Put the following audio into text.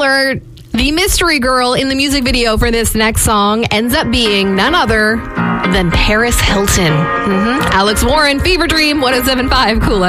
alert. The mystery girl in the music video for this next song ends up being none other than Paris Hilton. Alex Warren, Fever Dream, 107.5 Cool